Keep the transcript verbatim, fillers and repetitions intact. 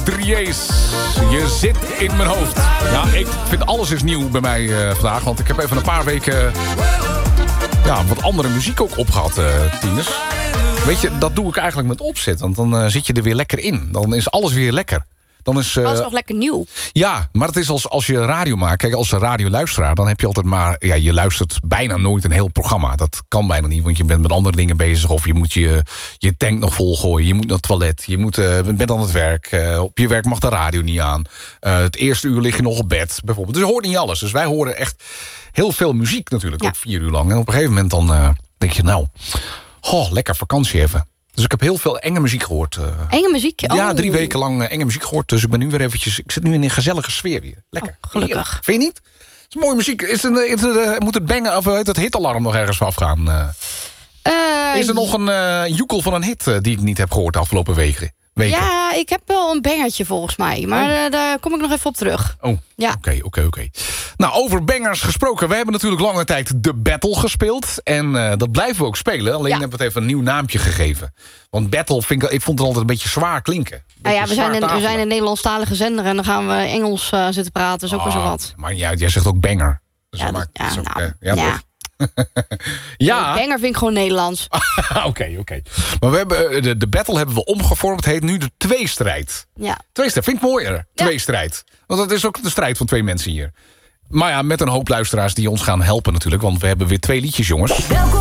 Dries. Je zit in mijn hoofd. Ja, ik vind alles is nieuw bij mij uh, vandaag. Want ik heb even een paar weken... ja, wat andere muziek ook opgehad, uh, tieners. Weet je, dat doe ik eigenlijk met opzet. Want dan uh, zit je er weer lekker in. Dan is alles weer lekker. Dan is, uh, dat is nog lekker nieuw. Ja, maar het is als, als je radio maakt. Kijk, als radioluisteraar, dan heb je altijd maar... ja, je luistert bijna nooit een heel programma. Dat kan bijna niet, want je bent met andere dingen bezig. Of je moet je, je tank nog volgooien. Je moet naar het toilet. Je moet, uh, bent aan het werk. Uh, op je werk mag de radio niet aan. Uh, het eerste uur lig je nog op bed, bijvoorbeeld. Dus je hoort niet alles. Dus wij horen echt heel veel muziek natuurlijk. Ja. Ook vier uur lang. En op een gegeven moment dan uh, denk je, nou... oh, lekker vakantie even. Dus ik heb heel veel enge muziek gehoord. Uh, enge muziek? Oh. Ja, drie weken lang uh, enge muziek gehoord. Dus ik ben nu weer eventjes... ik zit nu in een gezellige sfeer weer. Lekker. Oh, gelukkig. Heerlijk. Vind je niet? Het is mooie muziek. Is het, is het, uh, moet het bangen of uh, het hitalarm nog ergens afgaan? Uh, uh, is er nog een uh, joekel van een hit uh, die ik niet heb gehoord de afgelopen weken? Weken. Ja, ik heb wel een bangertje volgens mij. Maar oh. uh, daar kom ik nog even op terug. Oh, ja. oké, oké, oké. Nou, over bangers gesproken. We hebben natuurlijk lange tijd The Battle gespeeld. En uh, dat blijven we ook spelen. Alleen ja. hebben we het even een nieuw naampje gegeven. Want Battle, vind ik, ik vond het altijd een beetje zwaar klinken. Nou ja, we zijn, een, we zijn een Nederlandstalige zender. En dan gaan we Engels uh, zitten praten. Dat is ook wel oh, zo wat. Maar ja, jij zegt ook banger. Dus ja, maakt, ja, ook, nou, uh, ja, ja. ja. Banger vind ik gewoon Nederlands. Oké, oké. Okay. Maar we hebben, de, de battle hebben we omgevormd. Het heet nu de tweestrijd. Ja. Tweestrijd vind ik mooier. Ja. Tweestrijd. Want dat is ook de strijd van twee mensen hier. Maar ja, met een hoop luisteraars die ons gaan helpen natuurlijk. Want we hebben weer twee liedjes, jongens.